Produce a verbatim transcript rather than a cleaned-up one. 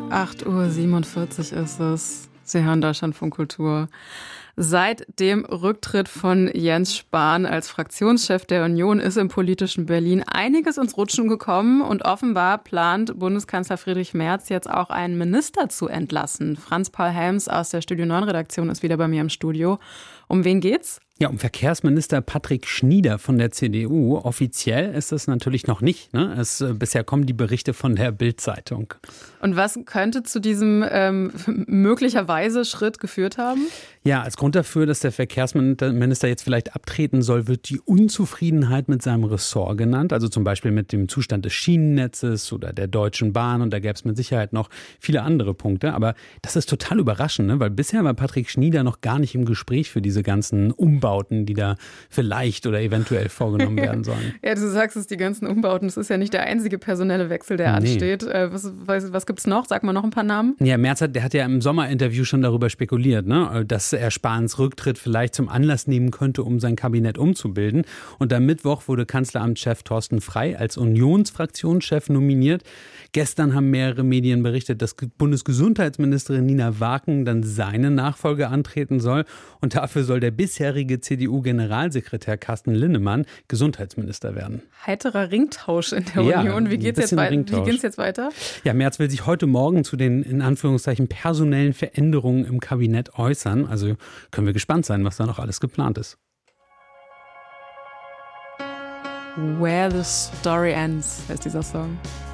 acht Uhr siebenundvierzig ist es. Sie hören Deutschlandfunk Kultur. Seit dem Rücktritt von Jens Spahn als Fraktionschef der Union ist im politischen Berlin einiges ins Rutschen gekommen und offenbar plant Bundeskanzler Friedrich Merz jetzt auch einen Minister zu entlassen. Franz-Paul Helms aus der Studio neun Redaktion ist wieder bei mir im Studio. Um wen geht's? Ja, um Verkehrsminister Patrick Schnieder von der C D U. Offiziell ist es natürlich noch nicht. Ne? Es, äh, bisher kommen die Berichte von der Bild-Zeitung. Und was könnte zu diesem ähm, möglicherweise Schritt geführt haben? Ja, als Grund dafür, dass der Verkehrsminister jetzt vielleicht abtreten soll, wird die Unzufriedenheit mit seinem Ressort genannt. Also zum Beispiel mit dem Zustand des Schienennetzes oder der Deutschen Bahn. Und da gäbe es mit Sicherheit noch viele andere Punkte. Aber das ist total überraschend, ne? Weil bisher war Patrick Schnieder noch gar nicht im Gespräch für diese ganzen Umbauten, die da vielleicht oder eventuell vorgenommen werden sollen. Ja, du sagst es, die ganzen Umbauten. Das ist ja nicht der einzige personelle Wechsel, der nee. ansteht. Was, was, was gibt es noch? Sag mal noch ein paar Namen. Ja, Merz hat, der hat ja im Sommerinterview schon darüber spekuliert, ne? Dass er Spahns Rücktritt vielleicht zum Anlass nehmen könnte, um sein Kabinett umzubilden. Und am Mittwoch wurde Kanzleramtschef Thorsten Frey als Unionsfraktionschef nominiert. Gestern haben mehrere Medien berichtet, dass Bundesgesundheitsministerin Nina Waken dann seine Nachfolge antreten soll. Und dafür soll der bisherige C D U-Generalsekretär Carsten Linnemann Gesundheitsminister werden. Heiterer Ringtausch in der ja, Union. Wie geht's jetzt weiter? Wie geht's jetzt weiter? Ja, Merz will sich heute Morgen zu den in Anführungszeichen personellen Veränderungen im Kabinett äußern. Also können wir gespannt sein, was da noch alles geplant ist. Where the Story Ends heißt dieser Song.